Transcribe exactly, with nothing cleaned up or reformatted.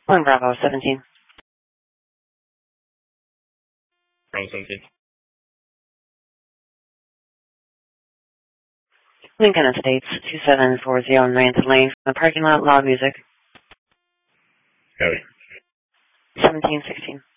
One Bravo, seventeen. Bravo seventeen. Lincoln Estates, two seven four zero Ranton Lane. The parking lot, loud music. Copy. seventeen sixteen.